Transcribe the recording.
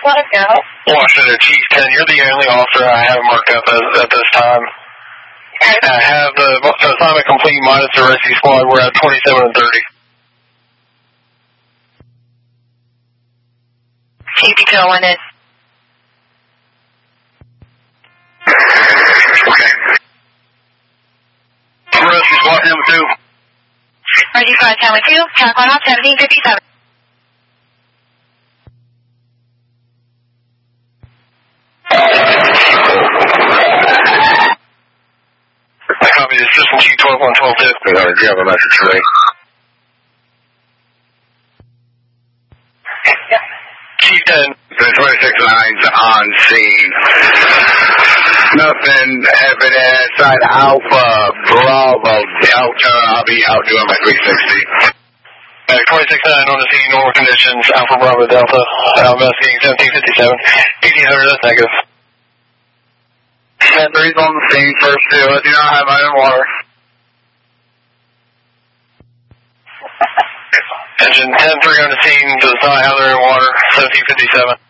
Washington, Chief 10, you're the only officer I have marked up at this time. I have the assignment complete minus the rescue squad. We're at 27 and 30. Chief Detail 1 in. Okay. Rescue squad, number 2. Rescue squad, number 2, track 1 off 1757. I copy the system Chief 12 on 12 fifth. Do you have a message for me? Chief 10. The 26-9's on scene. Nothing happening inside Alpha, Bravo, Delta. I'll be out doing my 360. 26-9 on the scene, normal conditions, Alpha, Bravo, Delta. Investigating 1757. 1800, that's negative. 10-3's on the scene, first 2. I do not have iron water. Engine 10-3 on the scene, does not have their water, 1757.